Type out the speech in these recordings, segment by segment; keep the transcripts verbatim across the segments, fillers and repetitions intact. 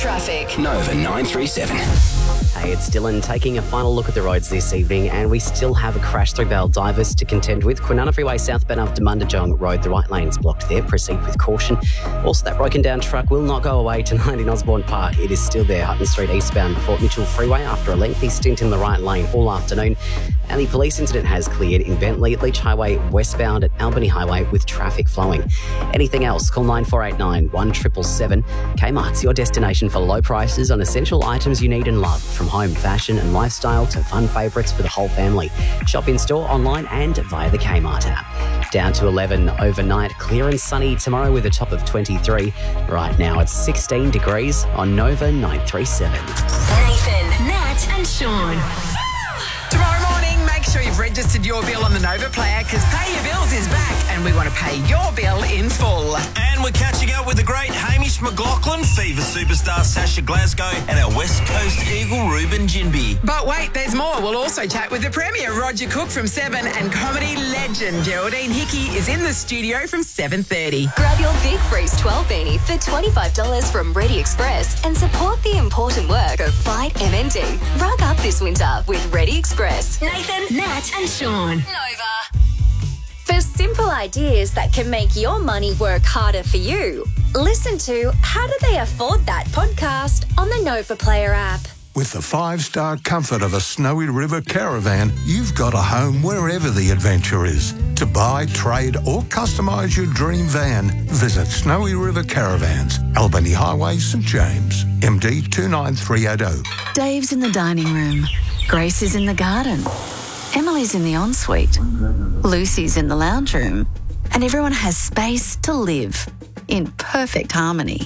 traffic. Nova nine three seven. Hey, it's Dylan taking a final look at the roads this evening, and we still have a crash through Baldivis to contend with. Kwinana Freeway southbound after Mundajong Road, the right lane's blocked there. Proceed with caution. Also, that broken down truck will not go away tonight in Osborne Park. It is still there, Hutton Street eastbound before Mitchell Freeway after a lengthy stint in the right lane all afternoon. And the police incident has cleared in Bentley, Leach Highway westbound at Albany Highway with traffic flowing. Anything else? Call nine four eight nine, one seven seven seven. Kmart's your destination for low prices on essential items you need and love, from home, fashion and lifestyle to fun favourites for the whole family. Shop in store, online and via the Kmart app. Down to eleven overnight, clear and sunny tomorrow with a top of twenty-three. Right now it's sixteen degrees on Nova nine three seven. Nathan, Nat and Sean. Tomorrow morning, make sure you've registered your bill on the Nova Player because Pay Your Bills is back and we want to pay your bill in full. And we're catching up with the great Hamish McLaughlin, Fever superstar Sasha Glasgow, and our West Coast Eagle Ruben Jinby. But wait, there's more. We'll also chat with the Premier, Roger Cook from seven, and comedy legend Geraldine Hickey is in the studio from seven thirty. Grab your Big Freeze twelve beanie for twenty-five dollars from Ready Express and support the important work of Fight M N D. Rug up this winter with Ready Express. Nathan, Nat and Sean. Nova. For simple ideas that can make your money work harder for you, listen to How Do They Afford That podcast on the Nova Player app. With the five-star comfort of a Snowy River caravan, you've got a home wherever the adventure is. To buy, trade or customise your dream van, visit Snowy River Caravans, Albany Highway, St James, M D two nine three eight zero. Dave's in the dining room. Grace is in the garden. Emily's in the ensuite. Lucy's in the lounge room. And everyone has space to live in perfect harmony.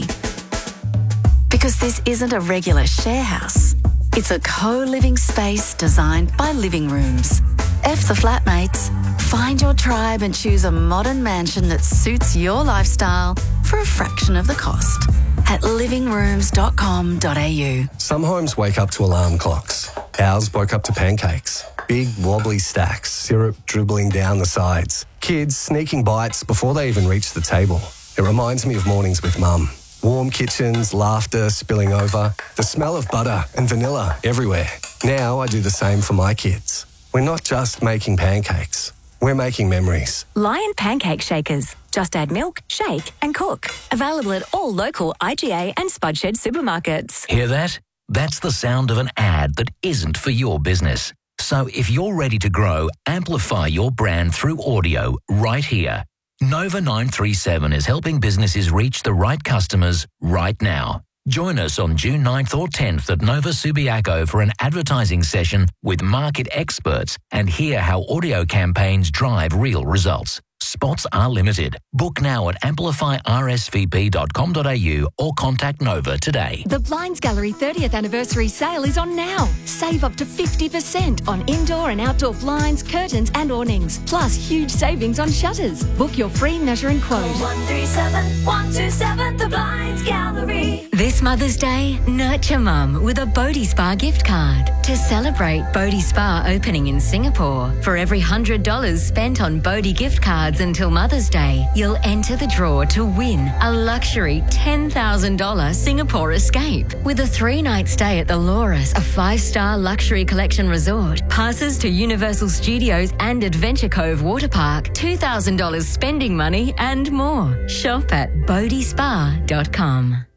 Because this isn't a regular share house. It's a co-living space designed by Living Rooms. F the flatmates. Find your tribe and choose a modern mansion that suits your lifestyle for a fraction of the cost at living rooms dot com dot a u. Some homes wake up to alarm clocks. Ours woke up to pancakes. Big wobbly stacks, syrup dribbling down the sides. Kids sneaking bites before they even reach the table. It reminds me of mornings with Mum. Warm kitchens, laughter spilling over, the smell of butter and vanilla everywhere. Now I do the same for my kids. We're not just making pancakes. We're making memories. Lion Pancake Shakers. Just add milk, shake and cook. Available at all local I G A and Spudshed supermarkets. Hear that? That's the sound of an ad that isn't for your business. So if you're ready to grow, amplify your brand through audio right here. Nova nine three seven is helping businesses reach the right customers right now. Join us on June ninth or tenth at Nova Subiaco for an advertising session with market experts and hear how audio campaigns drive real results. Spots are limited. Book now at amplify r s v p dot com dot a u or contact Nova today. The Blinds Gallery thirtieth anniversary sale is on now. Save up to fifty percent on indoor and outdoor blinds, curtains and awnings, plus huge savings on shutters. Book your free measure and quote. one three seven, one two seven, The Blinds Gallery. This Mother's Day, nurture Mum with a Bodhi Spa gift card. To celebrate Bodhi Spa opening in Singapore, for every one hundred dollars spent on Bodhi gift cards until Mother's Day, you'll enter the draw to win a luxury ten thousand dollars Singapore escape with a three-night stay at the Loris, a five-star luxury collection resort, passes to Universal Studios and Adventure Cove Water Park, two thousand dollars spending money and more. Shop at bodhi spa dot com.